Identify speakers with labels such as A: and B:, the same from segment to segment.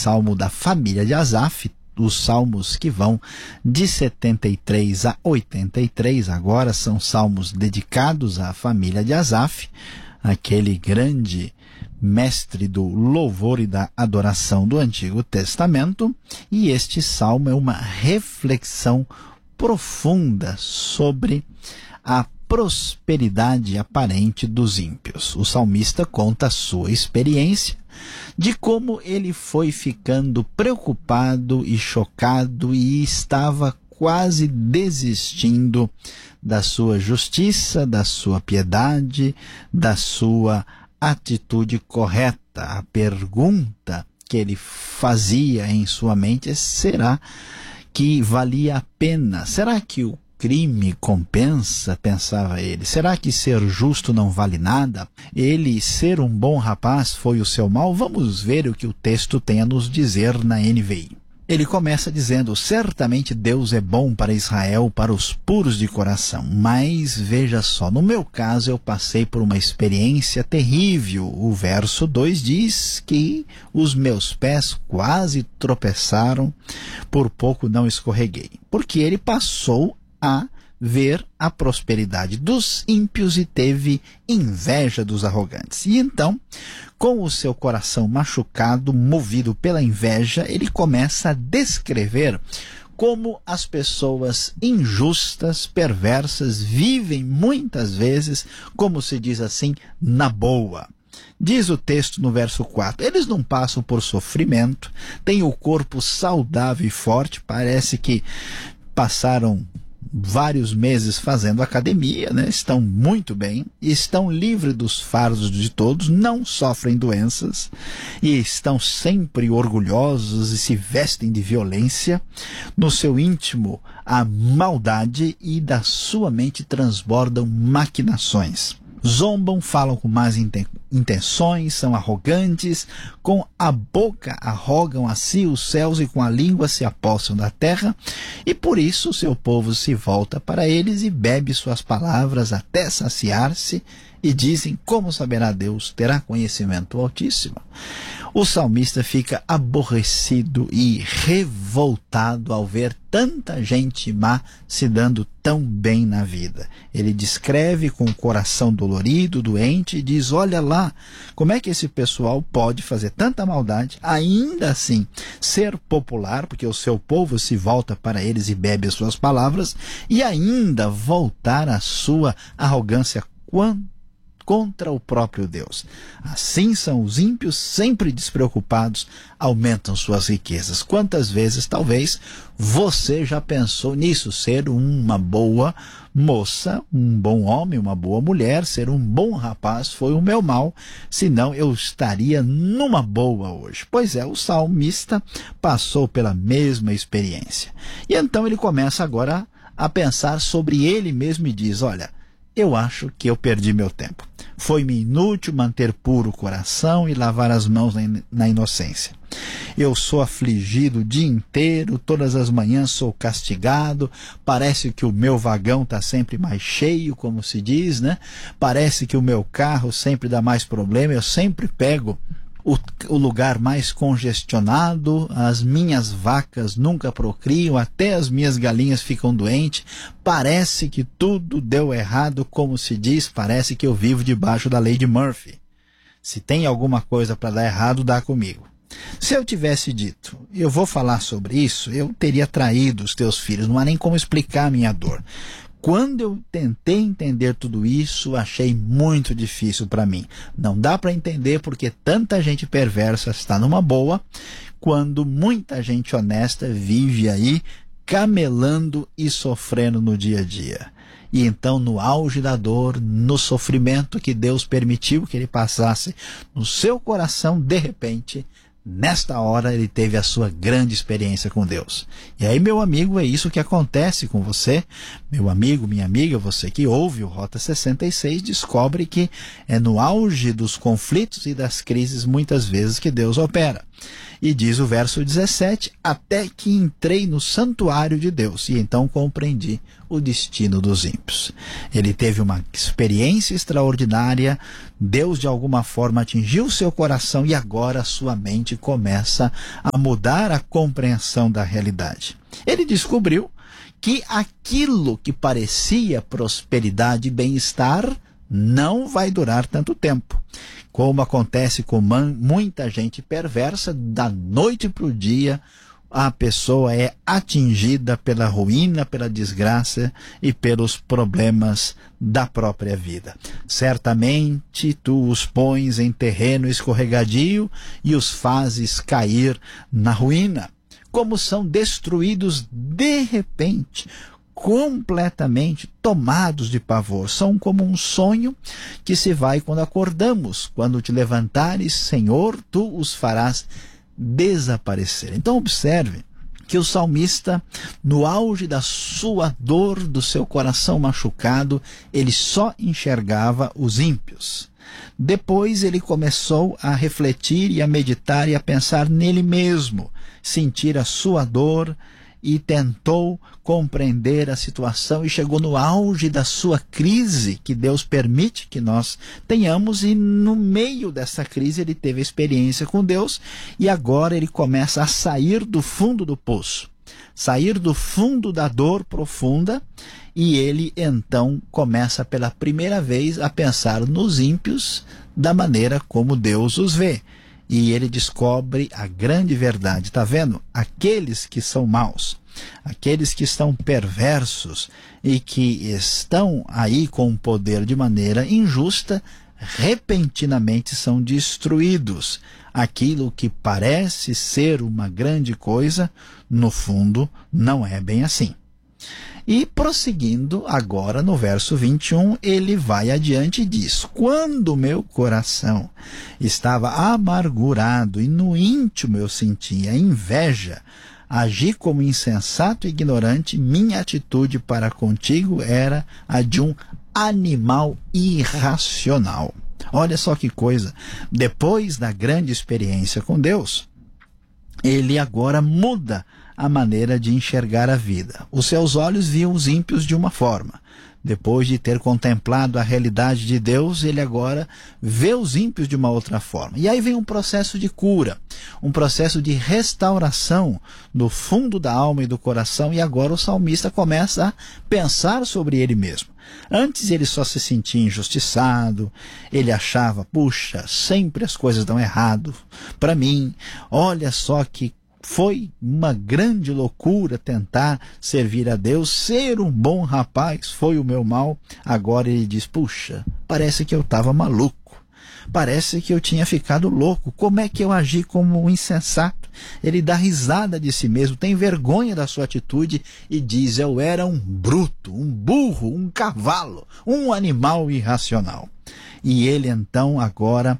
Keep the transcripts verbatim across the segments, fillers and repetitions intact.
A: salmo da família de Asaf, os salmos que vão de setenta e três a oitenta e três, agora são salmos dedicados à família de Asaf, aquele grande mestre do louvor e da adoração do Antigo Testamento, e este salmo é uma reflexão profunda sobre a prosperidade aparente dos ímpios. O salmista conta a sua experiência de como ele foi ficando preocupado e chocado e estava quase desistindo da sua justiça, da sua piedade, da sua atitude correta. A pergunta que ele fazia em sua mente é: será que valia a pena? Será que o crime compensa? Pensava ele. Será que ser justo não vale nada? Ele ser um bom rapaz foi o seu mal? Vamos ver o que o texto tem a nos dizer na N V I. Ele começa dizendo: certamente Deus é bom para Israel, para os puros de coração. Mas veja só, no meu caso eu passei por uma experiência terrível. O verso dois diz que os meus pés quase tropeçaram, por pouco não escorreguei. Porque ele passou a ver a prosperidade dos ímpios e teve inveja dos arrogantes. E então, com o seu coração machucado, movido pela inveja, ele começa a descrever como as pessoas injustas, perversas, vivem muitas vezes, como se diz assim, na boa. Diz o texto no verso quatro, eles não passam por sofrimento, têm o corpo saudável e forte, parece que passaram vários meses fazendo academia, né? Estão muito bem, estão livres dos fardos de todos, não sofrem doenças e estão sempre orgulhosos e se vestem de violência. No seu íntimo há maldade e da sua mente transbordam maquinações. Zombam, falam com más intenções, são arrogantes, com a boca arrogam a si os céus e com a língua se apossam da terra, e por isso o seu povo se volta para eles e bebe suas palavras até saciar-se, e dizem: como saberá Deus? Terá conhecimento Altíssimo? O salmista fica aborrecido e revoltado ao ver tanta gente má se dando tão bem na vida. Ele descreve com o coração dolorido, doente, e diz: olha lá, como é que esse pessoal pode fazer tanta maldade, ainda assim ser popular, porque o seu povo se volta para eles e bebe as suas palavras, e ainda voltar à sua arrogância quanto contra o próprio Deus. Assim são os ímpios, sempre despreocupados, aumentam suas riquezas. Quantas vezes, talvez, você já pensou nisso? Ser uma boa moça, um bom homem, uma boa mulher, ser um bom rapaz foi o meu mal, senão eu estaria numa boa hoje. Pois é, o salmista passou pela mesma experiência. E então ele começa agora a pensar sobre ele mesmo e diz: olha, eu acho que eu perdi meu tempo. Foi-me inútil manter puro o coração e lavar as mãos na inocência. Eu sou afligido o dia inteiro, todas as manhãs sou castigado, parece que o meu vagão está sempre mais cheio, como se diz, né? Parece que o meu carro sempre dá mais problema, eu sempre pego O, o lugar mais congestionado, as minhas vacas nunca procriam, até as minhas galinhas ficam doentes, parece que tudo deu errado, como se diz, parece que eu vivo debaixo da lei de Murphy. Se tem alguma coisa para dar errado, dá comigo. Se eu tivesse dito, eu vou falar sobre isso, eu teria traído os teus filhos, não há nem como explicar a minha dor. Quando eu tentei entender tudo isso, achei muito difícil para mim. Não dá para entender porque tanta gente perversa está numa boa, quando muita gente honesta vive aí camelando e sofrendo no dia a dia. E então, no auge da dor, no sofrimento que Deus permitiu que ele passasse no seu coração, de repente, nesta hora ele teve a sua grande experiência com Deus. E aí, meu amigo, é isso que acontece com você. Meu amigo, minha amiga, você que ouve o Rota sessenta e seis, descobre que é no auge dos conflitos e das crises muitas vezes que Deus opera. E diz o verso dezessete, até que entrei no santuário de Deus e então compreendi o destino dos ímpios. Ele teve uma experiência extraordinária, Deus de alguma forma atingiu seu coração e agora sua mente começa a mudar a compreensão da realidade. Ele descobriu que aquilo que parecia prosperidade e bem-estar não vai durar tanto tempo. Como acontece com muita gente perversa, da noite para o dia, a pessoa é atingida pela ruína, pela desgraça e pelos problemas da própria vida. Certamente tu os pões em terreno escorregadio e os fazes cair na ruína. Como são destruídos de repente, completamente tomados de pavor. São como um sonho que se vai quando acordamos. Quando te levantares, Senhor, tu os farás desaparecer. Então observe que o salmista, no auge da sua dor, do seu coração machucado, ele só enxergava os ímpios. Depois ele começou a refletir e a meditar e a pensar nele mesmo, sentir a sua dor, e tentou compreender a situação e chegou no auge da sua crise, que Deus permite que nós tenhamos, e no meio dessa crise ele teve experiência com Deus e agora ele começa a sair do fundo do poço, sair do fundo da dor profunda, e ele então começa pela primeira vez a pensar nos ímpios da maneira como Deus os vê. E ele descobre a grande verdade. Está vendo? Aqueles que são maus, aqueles que estão perversos e que estão aí com o poder de maneira injusta, repentinamente são destruídos. Aquilo que parece ser uma grande coisa, no fundo, não é bem assim. E prosseguindo agora no verso vinte e um, ele vai adiante e diz: quando meu coração estava amargurado e no íntimo eu sentia inveja, agi como insensato e ignorante, minha atitude para contigo era a de um animal irracional. Olha só que coisa, depois da grande experiência com Deus, ele agora muda a maneira de enxergar a vida. Os seus olhos viam os ímpios de uma forma. Depois de ter contemplado a realidade de Deus, ele agora vê os ímpios de uma outra forma. E aí vem um processo de cura, um processo de restauração do fundo da alma e do coração, e agora o salmista começa a pensar sobre ele mesmo. Antes ele só se sentia injustiçado, ele achava, puxa, sempre as coisas dão errado para mim, olha só que foi uma grande loucura tentar servir a Deus, ser um bom rapaz foi o meu mal. Agora ele diz, puxa, parece que eu estava maluco, parece que eu tinha ficado louco, como é que eu agi como um insensato? Ele dá risada de si mesmo, tem vergonha da sua atitude e diz, eu era um bruto, um burro, um cavalo, um animal irracional. E ele então agora,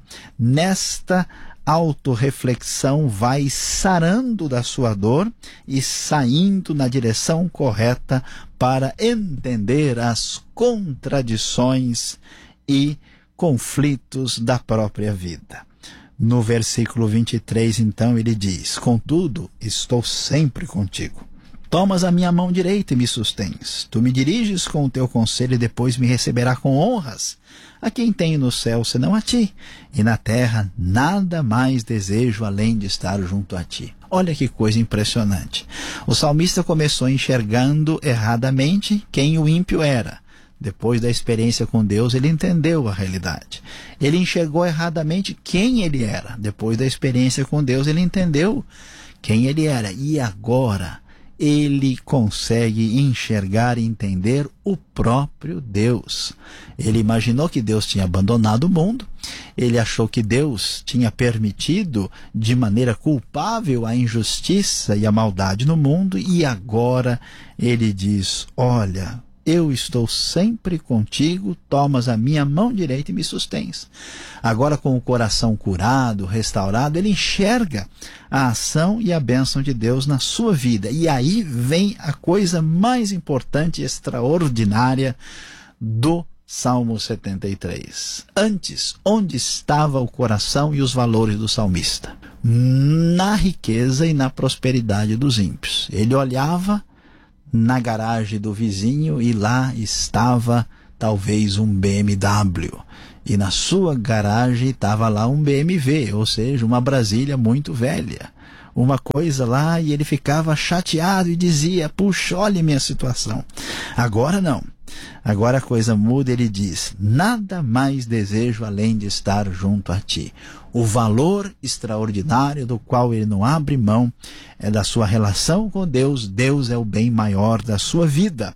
A: nesta autorreflexão, vai sarando da sua dor e saindo na direção correta para entender as contradições e conflitos da própria vida. No versículo vinte e três, então, ele diz, contudo, estou sempre contigo. Tomas a minha mão direita e me sustens. Tu me diriges com o teu conselho e depois me receberá com honras. A quem tenho no céu senão a ti, e na terra nada mais desejo além de estar junto a ti. Olha que coisa impressionante. O salmista começou enxergando erradamente quem o ímpio era. Depois da experiência com Deus, ele entendeu a realidade. Ele enxergou erradamente quem ele era. Depois da experiência com Deus, ele entendeu quem ele era. E agora ele consegue enxergar e entender o próprio Deus. Ele imaginou que Deus tinha abandonado o mundo, ele achou que Deus tinha permitido de maneira culpável a injustiça e a maldade no mundo, e agora ele diz, olha, eu estou sempre contigo, tomas a minha mão direita e me sustens. Agora, com o coração curado, restaurado, ele enxerga a ação e a bênção de Deus na sua vida. E aí vem a coisa mais importante e extraordinária do Salmo setenta e três. Antes, onde estava o coração e os valores do salmista? Na riqueza e na prosperidade dos ímpios. Ele olhava na garagem do vizinho e lá estava talvez um B M W. E na sua garagem estava lá um B M W, ou seja, uma Brasília muito velha. Uma coisa lá, e ele ficava chateado e dizia: puxa, olha a minha situação. Agora não. Agora a coisa muda, ele diz: nada mais desejo além de estar junto a ti. O valor extraordinário do qual ele não abre mão é da sua relação com Deus. Deus é o bem maior da sua vida.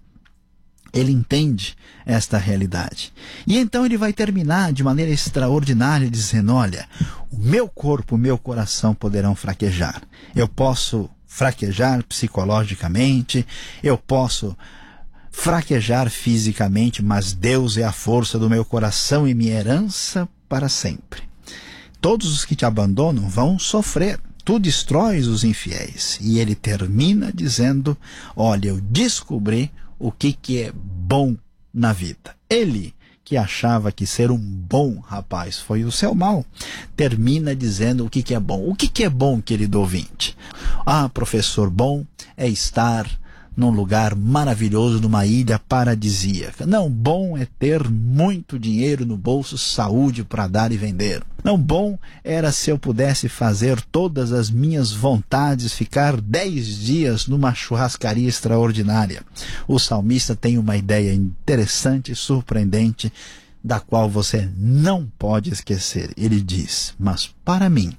A: Ele entende esta realidade. E então ele vai terminar de maneira extraordinária dizendo: olha, o meu corpo, o meu coração poderão fraquejar. Eu posso fraquejar psicologicamente, eu posso fraquejar fisicamente, mas Deus é a força do meu coração e minha herança para sempre. Todos os que te abandonam vão sofrer. Tu destróis os infiéis. E ele termina dizendo: olha, eu descobri o que, que é bom na vida. Ele, que achava que ser um bom rapaz foi o seu mal, termina dizendo o que, que é bom. O que, que é bom, querido ouvinte? Ah, professor, bom é estar num lugar maravilhoso, numa ilha paradisíaca. Não, bom é ter muito dinheiro no bolso, saúde para dar e vender. Não, bom era se eu pudesse fazer todas as minhas vontades, ficar dez dias numa churrascaria extraordinária. O salmista tem uma ideia interessante e surpreendente, da qual você não pode esquecer. Ele diz: mas para mim,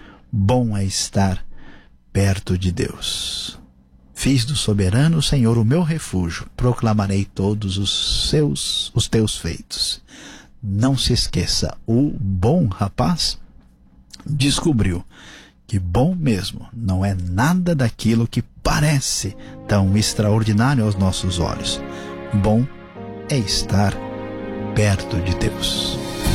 A: bom é estar perto de Deus. Fiz do soberano Senhor o meu refúgio, proclamarei todos os seus, os teus feitos. Não se esqueça, o bom rapaz descobriu que bom mesmo não é nada daquilo que parece tão extraordinário aos nossos olhos. Bom é estar perto de Deus.